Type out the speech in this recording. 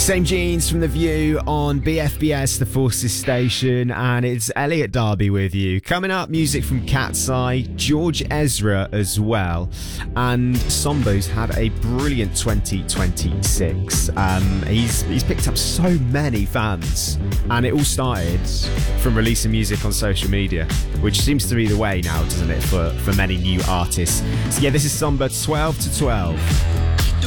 Same Jeans from The View on BFBS, the Forces station, and it's Elliot Darby with you. Coming up, music from Cat's Eye, George Ezra as well, and Sombo's had a brilliant 2026. He's picked up so many fans, and it all started from releasing music on social media, which seems to be the way now, doesn't it, for many new artists. So yeah, this is Sombo 12 to 12.